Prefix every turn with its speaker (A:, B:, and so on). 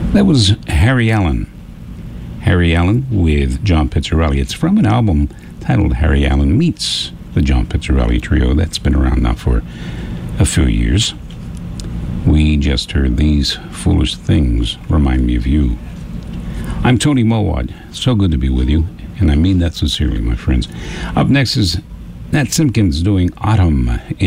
A: That was Harry Allen. Harry Allen with John Pizzarelli. It's from an album titled Harry Allen Meets the John Pizzarelli Trio. That's been around now for a few years. We just heard These Foolish Things Remind Me of You. I'm Tony Mowat. So good to be with you, and I mean that sincerely, my friends. Up next is Nat Simpkins doing Autumn in